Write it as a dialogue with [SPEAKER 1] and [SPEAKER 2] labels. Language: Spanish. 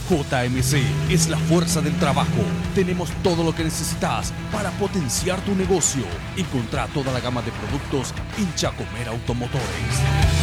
[SPEAKER 1] JMC es la fuerza del trabajo. Tenemos todo lo que necesitas para potenciar tu negocio. Encontrá toda la gama de productos en Chacomera Automotores.